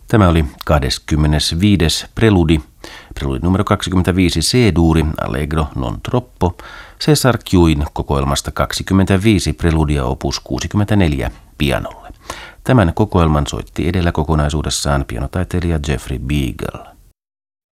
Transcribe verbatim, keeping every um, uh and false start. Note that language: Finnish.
Tämä oli kaksikymmentäviisi preludi, preludi numero kaksikymmentäviisi C-duuri, Allegro non troppo, César Cjuin kokoelmasta kaksikymmentäviisi preludia opus kuusikymmentäneljä pianolle. Tämän kokoelman soitti edellä kokonaisuudessaan pianotaiteilija Jeffrey Beagle.